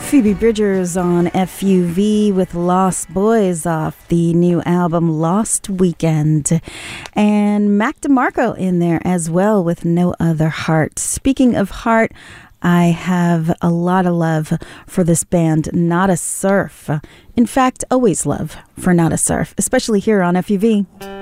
Phoebe Bridgers on FUV with Lost Boys off the new album Lost Weekend. And Mac DeMarco in there as well with No Other Heart. Speaking of heart, I have a lot of love for this band, Nada Surf. In fact, always love for Nada Surf, especially here on FUV.